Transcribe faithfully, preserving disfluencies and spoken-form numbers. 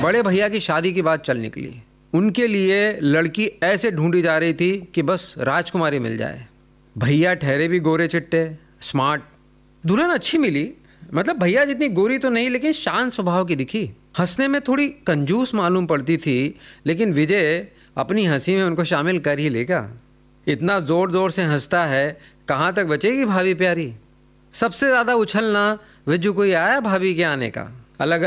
बड़े भैया की शादी की बात चल निकली। उनके लिए लड़की ऐसे ढूंढी जा रही थी कि बस राजकुमारी मिल जाए। भैया ठहरे भी गोरे चिट्टे, स्मार्ट। दुल्हन अच्छी मिली, मतलब भैया जितनी गोरी तो नहीं लेकिन शांत स्वभाव की दिखी। हंसने में थोड़ी कंजूस मालूम पड़ती थी, लेकिन विजय अपनी हंसी में उनको शामिल कर ही लेगा। इतना जोर जोर से हंसता है, कहाँ तक बचेगी भाभी प्यारी। सबसे ज्यादा उछलना विज्जू को ही आया भाभी के आने का। अलग